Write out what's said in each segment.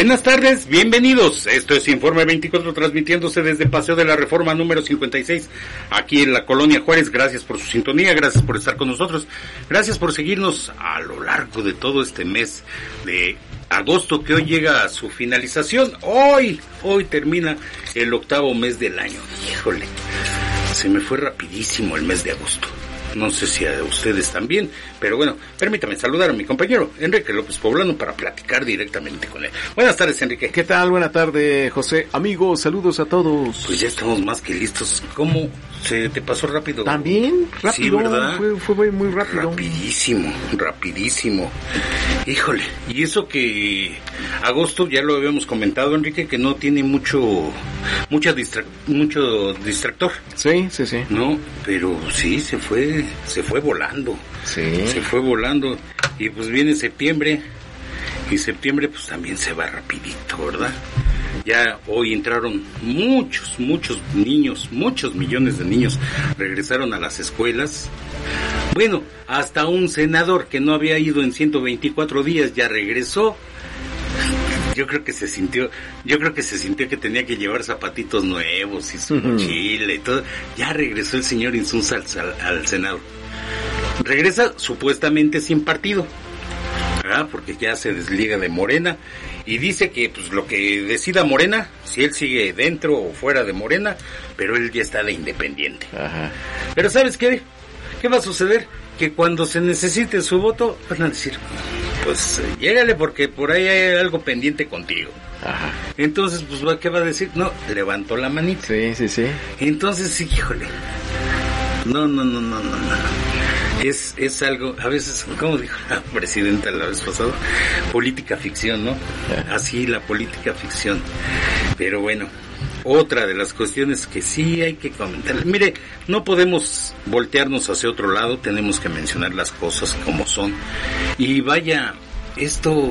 Buenas tardes, bienvenidos. Esto es Informe 24, transmitiéndose desde Paseo de la Reforma número 56, aquí en la Colonia Juárez. Gracias por su sintonía, gracias por estar con nosotros, gracias por seguirnos a lo largo de todo este mes de agosto, que hoy llega a su finalización. Hoy termina el 8º mes del año. Híjole, se me fue rapidísimo el mes de agosto. No sé si a ustedes también, pero bueno, permítame saludar a mi compañero Enrique López Poblano para platicar directamente con él. Buenas tardes, Enrique. ¿Qué tal? Buena tarde, José. Amigos, saludos a todos. Pues ya estamos más que listos. ¿Cómo se te pasó rápido? También, rápido. Sí, ¿verdad? Fue muy rápido. Rapidísimo. Híjole, y eso que agosto, ya lo habíamos comentado, Enrique, que no tiene mucho distractor. Sí. No, pero sí, se fue volando. Sí. Se fue volando. Y pues viene septiembre. Y septiembre pues también se va rapidito, ¿verdad? Ya hoy entraron muchos niños, muchos millones de niños regresaron a las escuelas. Bueno, hasta un senador que no había ido en 124 días ya regresó. Yo creo que se sintió que tenía que llevar zapatitos nuevos y su mochila y todo. Ya regresó el señor Insunza al Senado. Regresa supuestamente sin partido, ¿verdad? Porque ya se desliga de Morena y dice que pues lo que decida Morena, si él sigue dentro o fuera de Morena, pero él ya está de independiente. Ajá. Pero ¿sabes qué? ¿Qué va a suceder? Que cuando se necesite su voto, van a decir, pues llégale porque por ahí hay algo pendiente contigo. Ajá. Entonces, pues, ¿qué va a decir? No, levantó la manita. Sí. Entonces, sí, híjole. No. Es algo, a veces, como dijo la presidenta la vez pasada, política ficción, ¿no? Así, la política ficción. Pero bueno, otra de las cuestiones que sí hay que comentar. Mire, no podemos voltearnos hacia otro lado, tenemos que mencionar las cosas como son. Y vaya, esto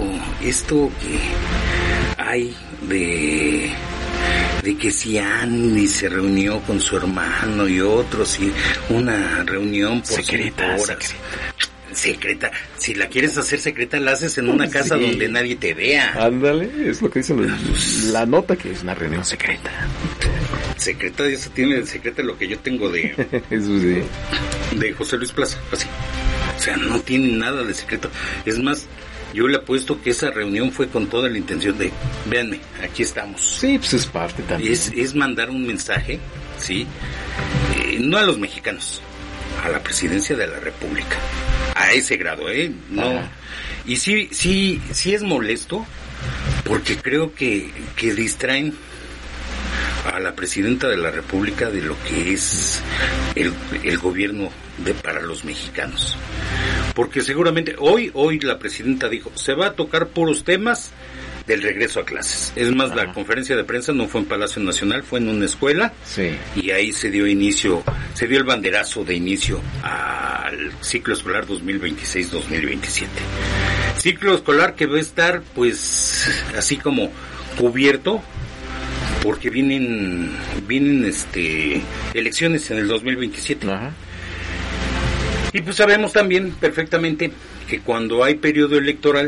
que hay de que si Andy se reunió con su hermano y otros, y una reunión por secreta. Secreta. Si la quieres hacer secreta, la haces en una casa donde nadie te vea. Ándale, es lo que dicen la nota, que es una reunión secreta. Secreta, eso tiene de secreta lo que yo tengo de eso sí, de José Luis Plaza, así. O sea, no tiene nada de secreto. Es más, yo le apuesto que esa reunión fue con toda la intención de, véanme, aquí estamos. Sí, pues es parte también. Es mandar un mensaje, ¿sí? No a los mexicanos, a la presidencia de la República. A ese grado, no. Ajá. Y sí es molesto, porque creo que distraen a la presidenta de la República de lo que es el gobierno para los mexicanos. Porque seguramente hoy la presidenta dijo, se va a tocar puros temas del regreso a clases. Es más, la conferencia de prensa no fue en Palacio Nacional, fue en una escuela. Sí. Y ahí se dio el banderazo de inicio al ciclo escolar 2026-2027. Ciclo escolar que va a estar, pues, así como cubierto, porque vienen elecciones en el 2027. Ajá. Y pues sabemos también perfectamente que cuando hay periodo electoral,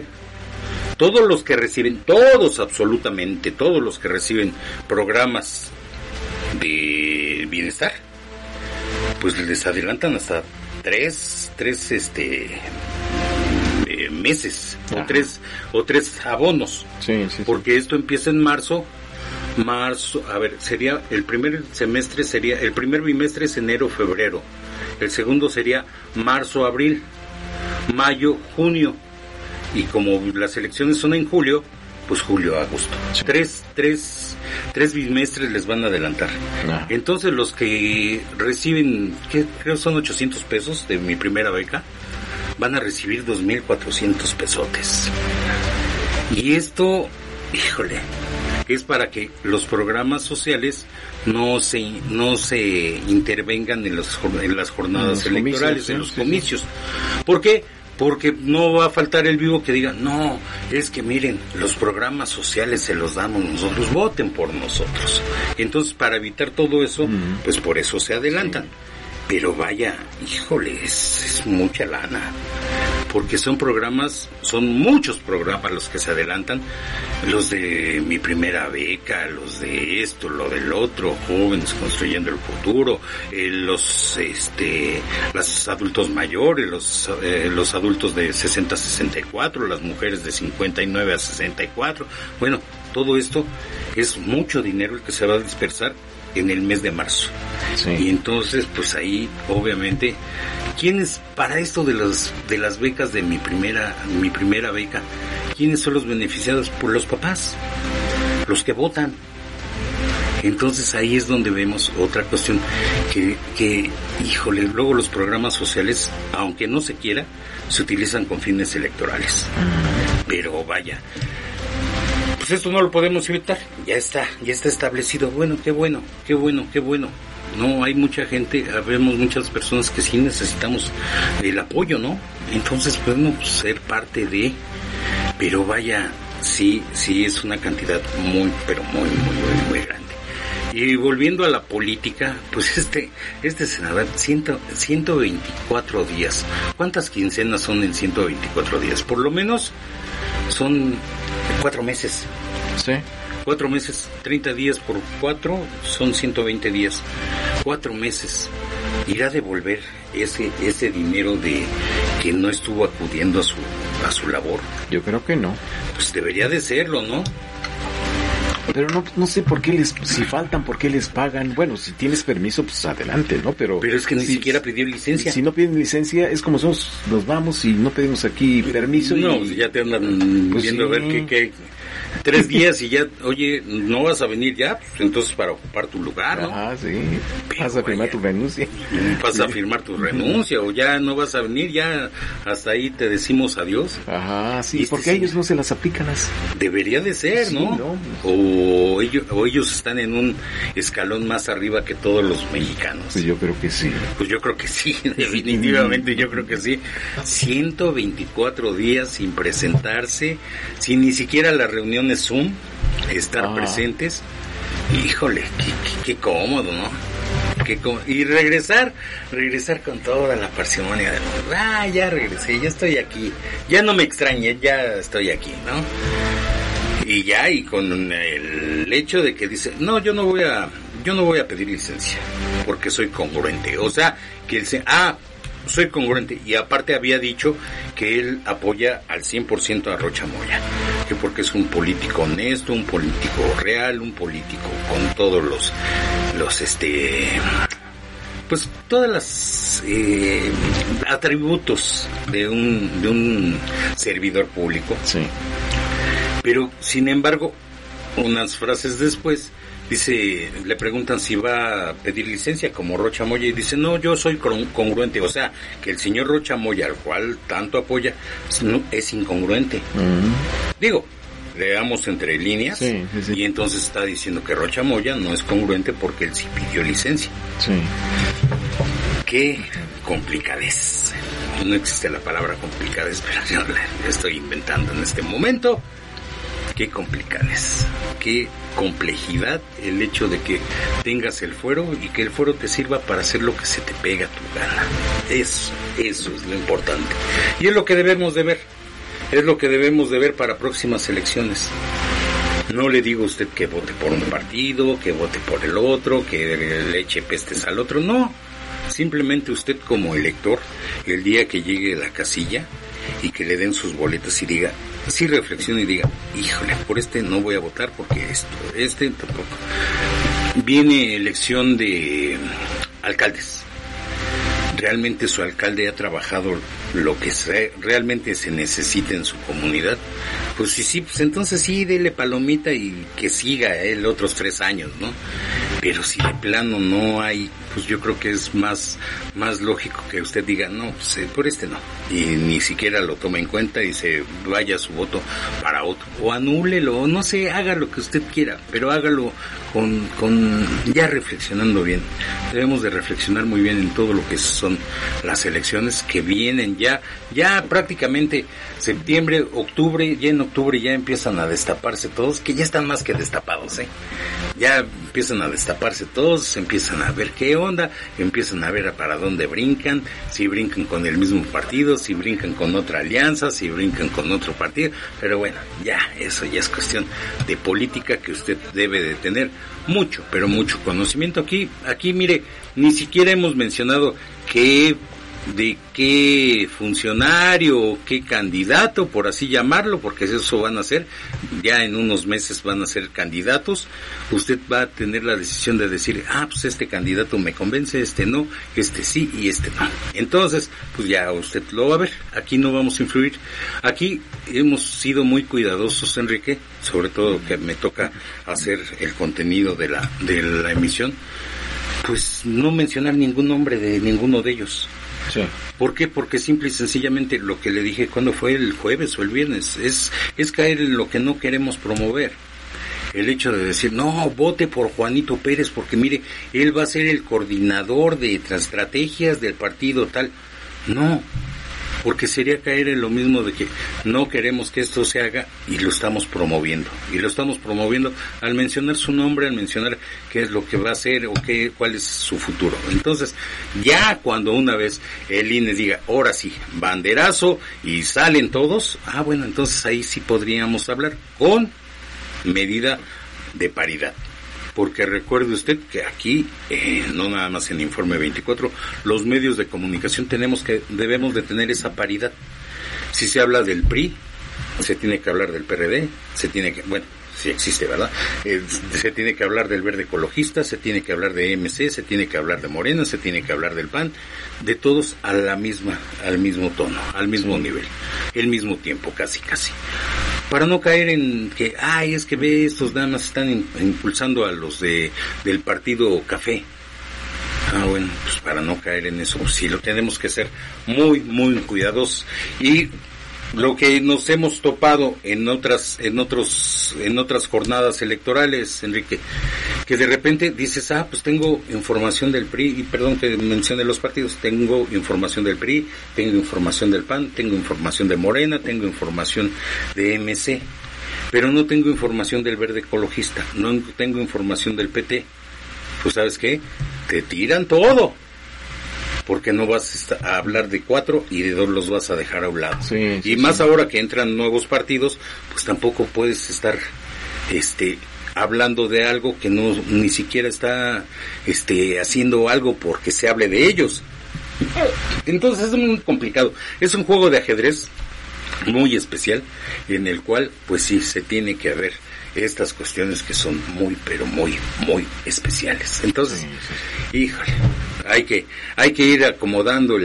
absolutamente todos los que reciben programas de bienestar, pues les adelantan hasta tres meses. Ajá. o tres abonos. Sí. Porque esto empieza en marzo, a ver, sería el primer bimestre es enero, febrero. El segundo sería marzo, abril, mayo, junio. Y como las elecciones son en julio, pues julio, agosto. Sí. Tres bimestres les van a adelantar. No. Entonces los que reciben, que creo son 800 pesos de mi primera beca, van a recibir 2,400 pesotes. Y esto, híjole, es para que los programas sociales no se intervengan en las jornadas electorales, en los comicios. ¿Por qué? Porque no va a faltar el vivo que diga, no, es que miren, los programas sociales se los damos nosotros, voten por nosotros. Entonces, para evitar todo eso, pues por eso se adelantan. Pero vaya, híjole, es mucha lana. porque son muchos programas los que se adelantan, los de Mi Primera Beca, los de esto, lo del otro, Jóvenes Construyendo el Futuro, los adultos mayores, los adultos de 60 a 64, las mujeres de 59 a 64, bueno, todo esto es mucho dinero el que se va a dispersar en el mes de marzo. Sí. Y entonces, pues ahí, obviamente, ¿quiénes, para esto de las becas de mi primera beca, quiénes son los beneficiados? Por los papás, los que votan. Entonces ahí es donde vemos otra cuestión que híjole, luego los programas sociales, aunque no se quiera, se utilizan con fines electorales. Pero vaya, pues esto no lo podemos evitar, ya está establecido. Bueno, qué bueno. No, hay mucha gente, vemos muchas personas que sí necesitamos el apoyo, ¿no? Entonces podemos ser parte de, pero vaya, sí es una cantidad muy, pero muy, muy, muy, muy grande. Y volviendo a la política, pues este senador, 124 días. ¿Cuántas quincenas son en 124 días? Por lo menos son 4 meses. Sí. 4 meses, 30 días por 4 son 120 días. 4 meses. ¿Irá a devolver ese dinero de que no estuvo acudiendo a su labor? Yo creo que no. Pues debería de serlo, ¿no? Pero no sé por qué si faltan, por qué les pagan. Bueno, si tienes permiso, pues adelante, ¿no? Pero es que ni siquiera pidió licencia. Si no piden licencia, es como nos vamos y no pedimos aquí permiso. No, ya te andan pues viendo sí. A ver qué 3 días y ya, oye, ¿no vas a venir ya? Pues entonces para ocupar tu lugar, ¿no? Ah, sí. Vas a firmar tu renuncia. Vas a firmar tu renuncia o ya no vas a venir, ya hasta ahí te decimos adiós. Ajá, sí, porque a ellos no se las aplican las... Debería de ser, sí, ¿no? O ellos están en un escalón más arriba que todos los mexicanos. Pues yo creo que sí. Pues yo creo que sí, definitivamente yo creo que sí. 124 días sin presentarse, sin ni siquiera las reuniones Zoom, estar presentes. Híjole, qué cómodo, ¿no? Y regresar con toda la parsimonia de ya regresé, ya estoy aquí, ya no me extrañe, ya estoy aquí, ¿no? Y con el hecho de que dice, no, yo no voy a pedir licencia, porque soy congruente, o sea, que él soy congruente, y aparte había dicho que él apoya al 100% a Rocha Moya, que porque es un político honesto, un político real, un político con todos los pues todas las atributos de un servidor público. Sí. Pero sin embargo, unas frases después le preguntan si va a pedir licencia como Rocha Moya y dice, no, yo soy congruente, o sea, que el señor Rocha Moya, al cual tanto apoya, no, es incongruente. Digo, leamos entre líneas, sí. Y entonces está diciendo que Rocha Moya no es congruente porque él sí pidió licencia. Sí. Qué complicadez. No existe la palabra complicadez, pero yo la estoy inventando en este momento. Qué complicadez, qué complejidad el hecho de que tengas el fuero y que el fuero te sirva para hacer lo que se te pega a tu gana. Eso es lo importante. Y es lo que debemos de ver, para próximas elecciones. No le digo a usted que vote por un partido, que vote por el otro, que le eche pestes al otro, no. Simplemente usted como elector, el día que llegue a la casilla y que le den sus boletas y diga, sí reflexione y diga, híjole, por este no voy a votar porque este tampoco. Viene elección de alcaldes. ¿Realmente su alcalde ha trabajado lo que realmente se necesita en su comunidad? Pues sí, pues entonces sí, dele palomita y que siga él otros 3 años, ¿no? Pero si de plano no hay, pues yo creo que es más lógico que usted diga, no, pues por este no. Y ni siquiera lo toma en cuenta y se vaya su voto para otro. O anúlelo, o no sé, haga lo que usted quiera, pero hágalo con ya reflexionando bien. Debemos de reflexionar muy bien en todo lo que son las elecciones que vienen ya prácticamente septiembre, octubre, ya en octubre ya empiezan a destaparse todos, que ya están más que destapados, ya empiezan a destaparse todos, empiezan a ver qué onda, empiezan a ver para dónde brincan, si brincan con el mismo partido, si brincan con otra alianza, si brincan con otro partido, pero bueno, ya, eso ya es cuestión de política que usted debe de tener mucho, pero mucho conocimiento. Aquí mire, ni siquiera hemos mencionado de qué funcionario o qué candidato, por así llamarlo, porque eso van a ser, ya en unos meses van a ser candidatos. Usted va a tener la decisión de decir, pues este candidato me convence, este no, este sí y este no. Entonces, pues ya usted lo va a ver. Aquí no vamos a influir. Aquí hemos sido muy cuidadosos, Enrique, sobre todo que me toca hacer el contenido de la emisión, pues no mencionar ningún nombre de ninguno de ellos. Sí. ¿Por qué? Porque simple y sencillamente lo que le dije cuando fue el jueves o el viernes es caer en lo que no queremos promover. El hecho de decir, no, vote por Juanito Pérez porque mire, él va a ser el coordinador de estrategias del partido tal. No, porque sería caer en lo mismo de que no queremos que esto se haga y lo estamos promoviendo. Y lo estamos promoviendo al mencionar su nombre, al mencionar qué es lo que va a hacer o cuál es su futuro. Entonces, ya cuando una vez el INE diga, ahora sí, banderazo y salen todos, bueno, entonces ahí sí podríamos hablar con medida de paridad. Porque recuerde usted que aquí, no nada más en Informe 24, los medios de comunicación debemos de tener esa paridad. Si se habla del PRI, se tiene que hablar del PRD, sí existe, ¿verdad? Se tiene que hablar del Verde Ecologista, se tiene que hablar de MC, se tiene que hablar de Morena, se tiene que hablar del PAN, de todos al mismo tono, al mismo nivel, el mismo tiempo, casi. Para no caer en que, es que estos nada más están impulsando a los del partido Café. Bueno, pues para no caer en eso, sí lo tenemos que ser muy, muy cuidadosos. Y lo que nos hemos topado en otras jornadas electorales, Enrique, que de repente dices, pues tengo información del PRI, y perdón que mencione los partidos, tengo información del PRI, tengo información del PAN, tengo información de Morena, tengo información de MC, pero no tengo información del Verde Ecologista, no tengo información del PT. Pues ¿sabes qué? Te tiran todo. Porque no vas a hablar de 4 y de 2 los vas a dejar a un lado. Sí, más ahora que entran nuevos partidos, pues tampoco puedes estar hablando de algo que ni siquiera está haciendo algo porque se hable de ellos. Entonces es muy complicado. Es un juego de ajedrez muy especial en el cual pues sí se tiene que haber estas cuestiones que son muy, pero muy, muy especiales. Entonces, híjole, hay que ir acomodando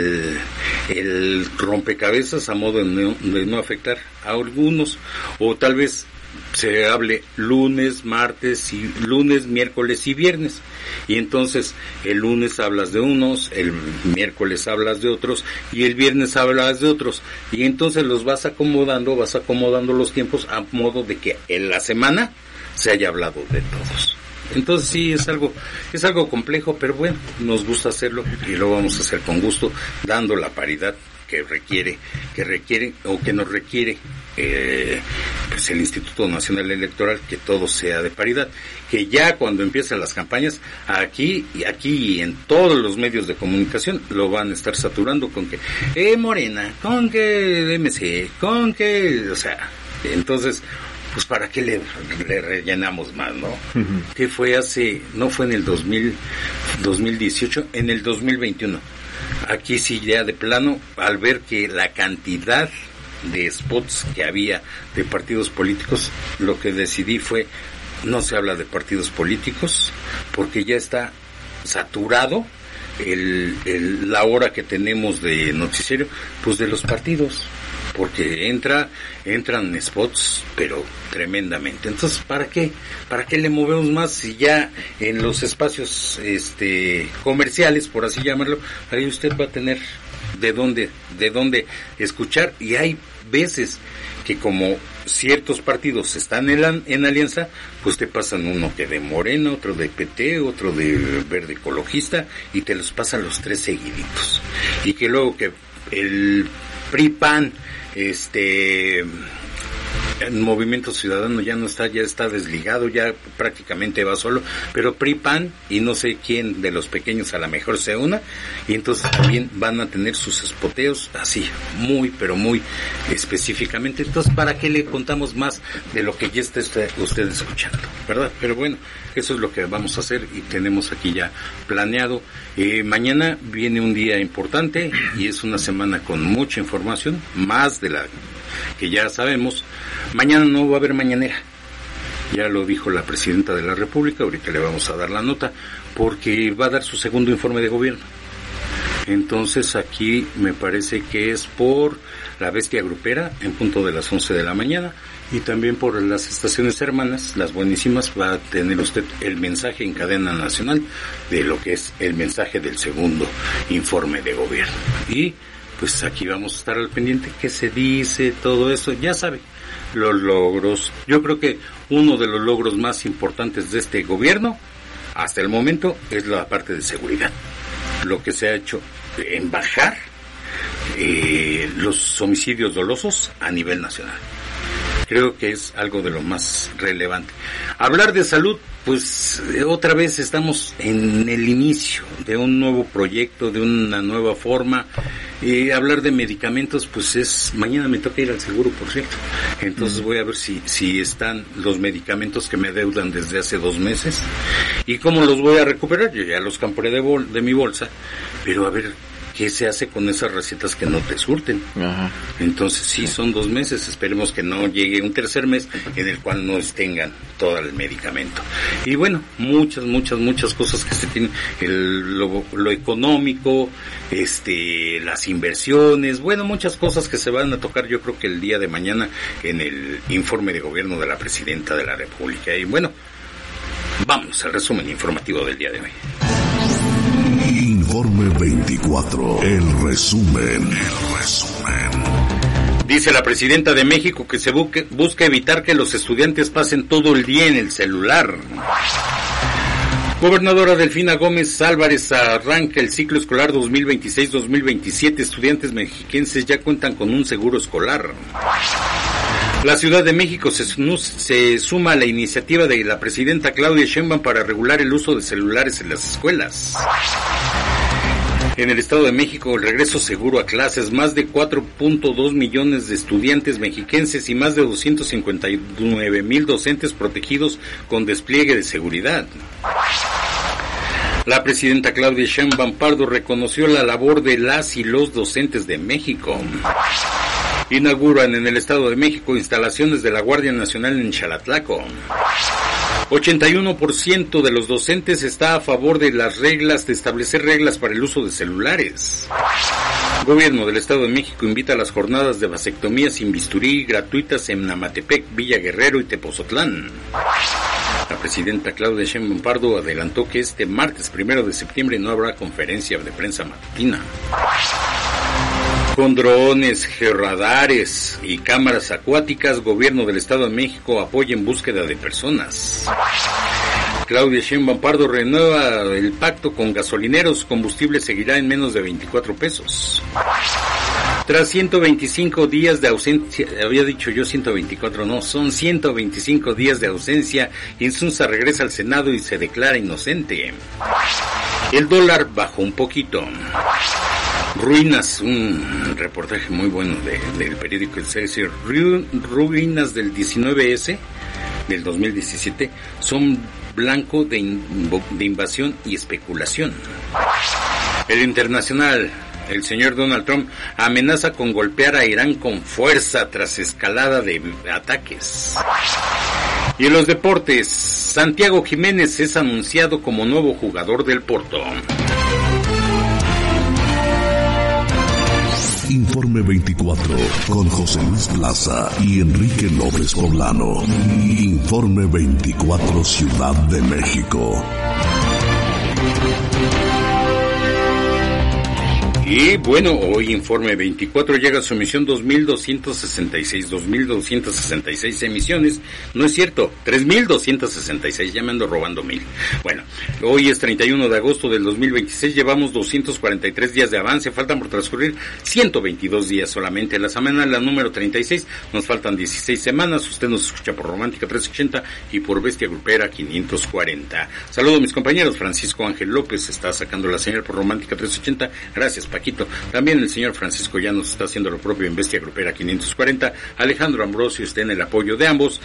el rompecabezas a modo de no afectar a algunos, o tal vez se hable lunes, miércoles y viernes, y entonces el lunes hablas de unos, el miércoles hablas de otros y el viernes hablas de otros, y entonces los vas acomodando los tiempos a modo de que en la semana se haya hablado de todos. Entonces sí, es algo complejo, pero bueno, nos gusta hacerlo y lo vamos a hacer con gusto, dando la paridad que nos requiere pues el Instituto Nacional Electoral, que todo sea de paridad, que ya cuando empiezan las campañas aquí y en todos los medios de comunicación lo van a estar saturando con que Morena, con que MC, con que, o sea, entonces pues para qué le rellenamos más, ¿no? Uh-huh. Que fue no fue en el 2018, en el 2021. Aquí sí ya de plano, al ver que la cantidad de spots que había de partidos políticos, lo que decidí fue, no se habla de partidos políticos, porque ya está saturado la hora que tenemos de noticiero, pues de los partidos, porque entran spots, pero tremendamente. Entonces, ¿para qué le movemos más si ya en los espacios comerciales, por así llamarlo, ahí usted va a tener de dónde escuchar? Y hay veces que como ciertos partidos están en alianza, pues te pasan uno que de Morena, otro de PT, otro de Verde Ecologista, y te los pasan los 3 seguiditos. Y que luego que el PRI-PAN El Movimiento Ciudadano ya no está, ya está desligado, ya prácticamente va solo, pero PRI, PAN y no sé quién de los pequeños a lo mejor se una, y entonces también van a tener sus espoteos así, muy, pero muy específicamente. Entonces, ¿para qué le contamos más de lo que ya está usted escuchando, verdad? Pero bueno, eso es lo que vamos a hacer y tenemos aquí ya planeado. Mañana viene un día importante y es una semana con mucha información, más de la que ya sabemos. Mañana no va a haber mañanera, ya lo dijo la presidenta de la República, ahorita le vamos a dar la nota, porque va a dar su segundo informe de gobierno. Entonces aquí me parece que es por la bestia grupera en punto de las 11 de la mañana y también por las estaciones hermanas, las buenísimas, va a tener usted el mensaje en cadena nacional de lo que es el mensaje del segundo informe de gobierno. Y pues aquí vamos a estar al pendiente, qué se dice, todo eso, ya sabe, los logros. Yo creo que uno de los logros más importantes de este gobierno, hasta el momento, es la parte de seguridad. Lo que se ha hecho en bajar los homicidios dolosos a nivel nacional. Creo que es algo de lo más relevante. Hablar de salud, pues otra vez estamos en el inicio de un nuevo proyecto, de una nueva forma. Hablar de medicamentos, pues es, mañana me toca ir al seguro, por cierto. Entonces voy a ver si están los medicamentos que me deudan desde hace 2 meses y cómo los voy a recuperar. Yo ya los compré de mi bolsa, pero a ver qué se hace con esas recetas que no te surten. Ajá. Entonces sí, son 2 meses, esperemos que no llegue un tercer mes en el cual no tengan todo el medicamento. Y bueno, muchas cosas que se tienen, lo económico, las inversiones, bueno, muchas cosas que se van a tocar yo creo que el día de mañana en el informe de gobierno de la Presidenta de la República. Y bueno, vamos al resumen informativo del día de hoy. Informe 24, el resumen. Dice la Presidenta de México que se busca evitar que los estudiantes pasen todo el día en el celular. Gobernadora Delfina Gómez Álvarez arranca el ciclo escolar 2026-2027. Estudiantes mexiquenses ya cuentan con un seguro escolar. La Ciudad de México se suma a la iniciativa de la Presidenta Claudia Sheinbaum para regular el uso de celulares en las escuelas. En el Estado de México, el regreso seguro a clases, más de 4.2 millones de estudiantes mexiquenses y más de 259,000 docentes protegidos con despliegue de seguridad. La presidenta Claudia Sheinbaum Pardo reconoció la labor de las y los docentes de México. Inauguran en el Estado de México instalaciones de la Guardia Nacional en Xalatlaco. 81% de los docentes está a favor de establecer reglas para el uso de celulares. Gobierno del Estado de México invita a las jornadas de vasectomía sin bisturí gratuitas en Amatepec, Villa Guerrero y Tepozotlán. La presidenta Claudia Sheinbaum Pardo adelantó que este martes 1 de septiembre no habrá conferencia de prensa matutina. Con drones, georradares y cámaras acuáticas, Gobierno del Estado de México apoya en búsqueda de personas. Claudia Sheinbaum Pardo renueva el pacto con gasolineros, combustible seguirá en menos de 24 pesos. Tras 125 días de ausencia, había dicho yo 124, no, son 125 días de ausencia, Insunza regresa al Senado y se declara inocente. El dólar bajó un poquito. Ruinas, un reportaje muy bueno del periódico Excelsior, ruinas del 19S del 2017 son blanco de invasión y especulación. El internacional, el señor Donald Trump amenaza con golpear a Irán con fuerza tras escalada de ataques. Y en los deportes, Santiago Jiménez es anunciado como nuevo jugador del Porto. Informe 24 con José Luis Plaza y Enrique López Poblano. Informe 24 Ciudad de México. Y bueno, hoy Informe 24 llega a su emisión 2.266 emisiones. No es cierto, 3.266, ya me ando robando 1,000. Bueno, hoy es 31 de agosto del 2026, llevamos 243 días de avance, faltan por transcurrir 122 días solamente. La semana la número 36, nos faltan 16 semanas. Usted nos escucha por Romántica 380 y por Bestia Grupera 540. Saludo a mis compañeros. Francisco Ángel López está sacando la señal por Romántica 380. Gracias, Paquito. También el señor Francisco ya nos está haciendo lo propio en Bestia Grupera 540. Alejandro Ambrosio está en el apoyo de ambos.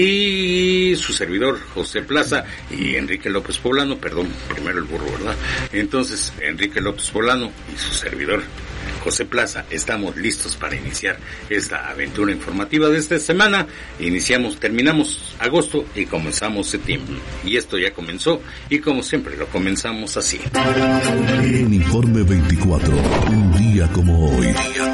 Y su servidor, José Plaza, y Enrique López Poblano, perdón, primero el burro, ¿verdad? Entonces, Enrique López Poblano y su servidor, José Plaza, estamos listos para iniciar esta aventura informativa de esta semana. Terminamos agosto y comenzamos septiembre. Y esto ya comenzó, y como siempre lo comenzamos así. En Informe 24, un día como hoy.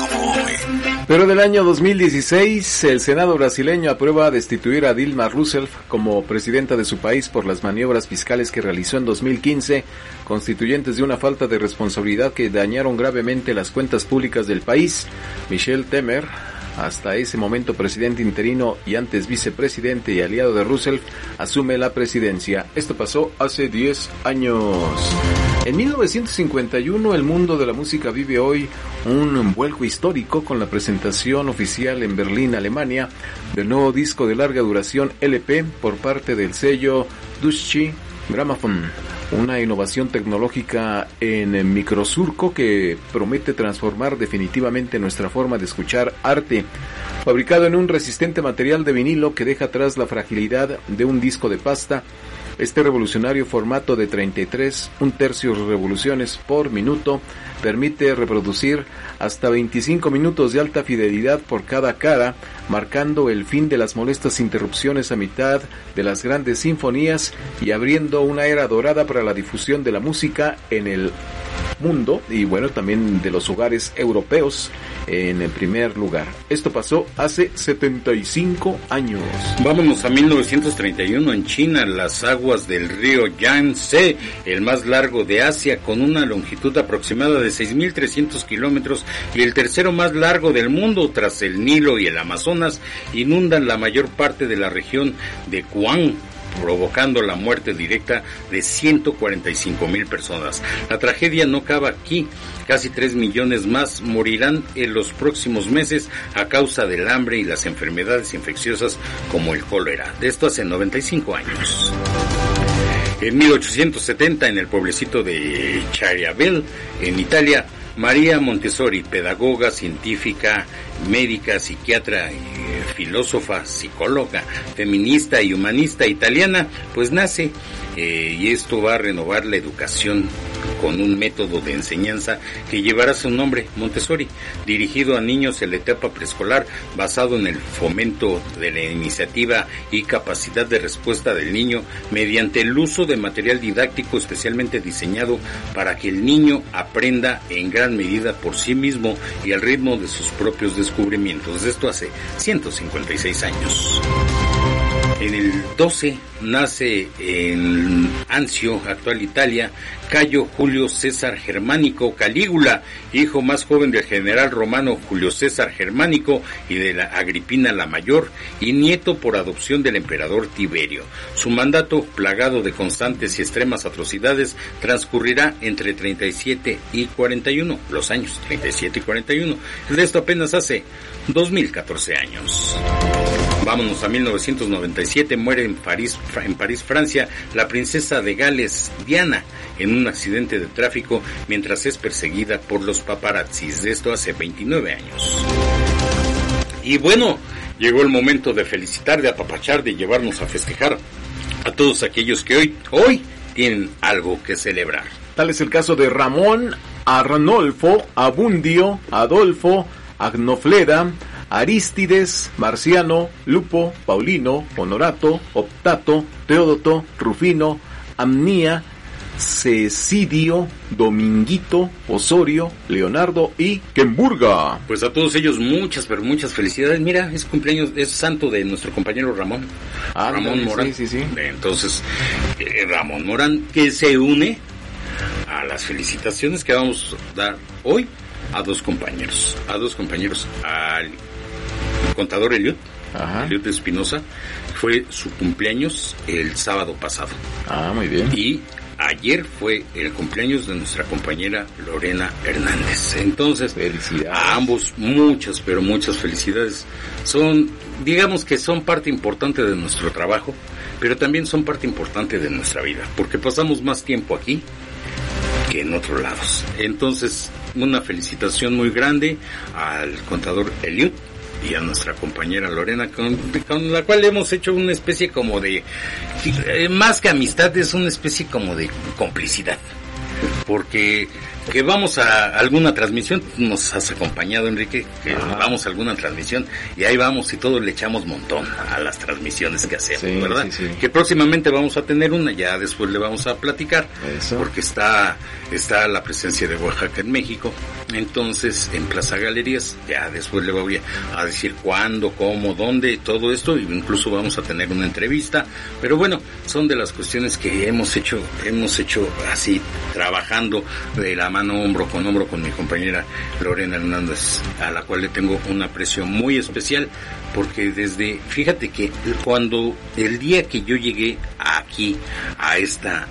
Pero del año 2016, el Senado brasileño aprueba destituir a Dilma Rousseff como presidenta de su país por las maniobras fiscales que realizó en 2015, constituyentes de una falta de responsabilidad que dañaron gravemente las cuentas públicas del país. Michel Temer, hasta ese momento presidente interino y antes vicepresidente y aliado de Rousseff, asume la presidencia. Esto pasó hace 10 años. En 1951, el mundo de la música vive hoy un vuelco histórico con la presentación oficial en Berlín, Alemania, del nuevo disco de larga duración LP por parte del sello Deutsche Grammophon, una innovación tecnológica en microsurco que promete transformar definitivamente nuestra forma de escuchar arte. Fabricado en un resistente material de vinilo que deja atrás la fragilidad de un disco de pasta, este revolucionario formato de 33 1/3 revoluciones por minuto permite reproducir hasta 25 minutos de alta fidelidad por cada cara, marcando el fin de las molestas interrupciones a mitad de las grandes sinfonías y abriendo una era dorada para la difusión de la música en el mundo y bueno, también de los hogares europeos en el primer lugar. Esto pasó hace 75 años. Vámonos a 1931 en China, las aguas del río Yangtze, el más largo de Asia con una longitud aproximada de 6.300 kilómetros y el tercero más largo del mundo tras el Nilo y el Amazonas, inundan la mayor parte de la región de Guam, provocando la muerte directa de 145,000 personas. La tragedia no acaba aquí. Casi 3 millones más morirán en los próximos meses a causa del hambre y las enfermedades infecciosas como el cólera. De esto hace 95 años. En 1870, en el pueblecito de Chiariabel, en Italia, María Montessori, pedagoga, científica, médica, psiquiatra, filósofa, psicóloga, feminista y humanista italiana, pues nace y esto va a renovar la educación con un método de enseñanza que llevará su nombre, Montessori, dirigido a niños en la etapa preescolar, basado en el fomento de la iniciativa y capacidad de respuesta del niño mediante el uso de material didáctico especialmente diseñado para que el niño aprenda en gran medida por sí mismo y al ritmo de sus propios descubrimientos. Esto hace 156 años. En el 12 nace en Anzio, actual Italia, Cayo Julio César Germánico Calígula, hijo más joven del general romano Julio César Germánico y de la Agripina la Mayor, y nieto por adopción del emperador Tiberio. Su mandato, plagado de constantes y extremas atrocidades, transcurrirá entre 37 y 41, los años 37 y 41. De esto apenas hace 2014 años. Vámonos a 1997, muere en París, Francia, la princesa de Gales, Diana, en un accidente de tráfico mientras es perseguida por los paparazzis. De esto hace 29 años. Y bueno, llegó el momento de felicitar, de apapachar, de llevarnos a festejar a todos aquellos que hoy tienen algo que celebrar. Tal es el caso de Ramón, Arnolfo, Abundio, Adolfo, Agnofleda, Arístides, Marciano, Lupo, Paulino, Honorato, Optato, Teodoto, Rufino, Amnía, Cecidio, Dominguito, Osorio, Leonardo y Quemburga. Pues a todos ellos muchas, pero muchas felicidades. Mira, es cumpleaños, es santo de nuestro compañero Ramón. Ramón Morán. Sí. Entonces, Ramón Morán, que se une a las felicitaciones que vamos a dar hoy a dos compañeros, al contador Eliud Espinosa. Fue su cumpleaños el sábado pasado. Muy bien. Y ayer fue el cumpleaños de nuestra compañera Lorena Hernández. Entonces, felicidades a ambos, pero muchas felicidades. Digamos que son parte importante de nuestro trabajo, pero también son parte importante de nuestra vida, porque pasamos más tiempo aquí que en otros lados. Entonces, una felicitación muy grande al contador Eliud y a nuestra compañera Lorena, con la cual hemos hecho una especie como de, más que amistad, es una especie como de complicidad, porque que vamos a alguna transmisión, nos has acompañado, Enrique, que vamos a alguna transmisión y ahí vamos y todos le echamos montón a las transmisiones que hacemos, ¿verdad? Sí. Que próximamente vamos a tener una, ya después le vamos a platicar. Eso. Porque está la presencia de Oaxaca en México, entonces en Plaza Galerías, ya después le voy a decir cuándo, cómo, dónde, todo esto, e incluso vamos a tener una entrevista, pero bueno, son de las cuestiones que hemos hecho así, trabajando de la mano, hombro con mi compañera Lorena Hernández, a la cual le tengo un aprecio muy especial, porque fíjate que cuando el día que yo llegué aquí a esta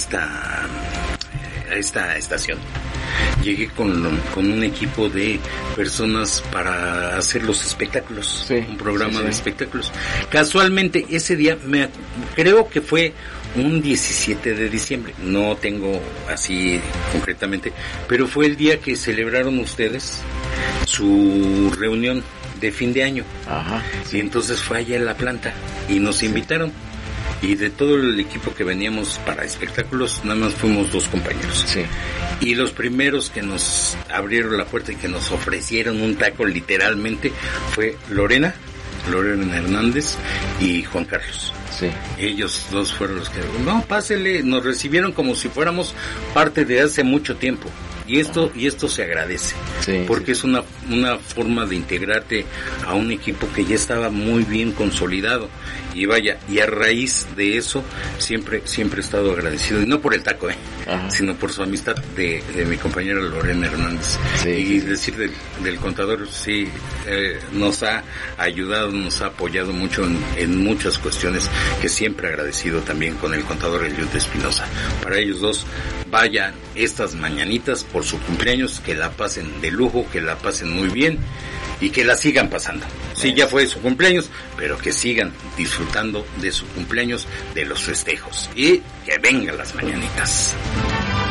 estación, llegué con un equipo de personas para hacer los espectáculos, un programa de espectáculos. Casualmente ese día creo que fue un 17 de diciembre, no tengo así concretamente, pero fue el día que celebraron ustedes su reunión de fin de año. Y entonces fue allá en la planta y nos invitaron. Y de todo el equipo que veníamos para espectáculos, nada más fuimos 2 compañeros. Y los primeros que nos abrieron la puerta y que nos ofrecieron un taco literalmente fue Lorena Hernández y Juan Carlos. Ellos dos fueron los que, pásele, nos recibieron como si fuéramos parte de hace mucho tiempo. Y esto se agradece, porque es una forma de integrarte a un equipo que ya estaba muy bien consolidado. Y vaya, y a raíz de eso siempre he estado agradecido, y no por el taco, sino por su amistad de mi compañera Lorena Hernández. Decir del contador, nos ha ayudado, nos ha apoyado mucho en muchas cuestiones, que siempre agradecido también con el contador Eliud Espinosa. Para ellos dos, vayan estas mañanitas por su cumpleaños, que la pasen de lujo, que la pasen muy bien y que la sigan pasando. Sí, ya fue su cumpleaños, pero que sigan disfrutando de su cumpleaños, de los festejos, y que vengan las mañanitas.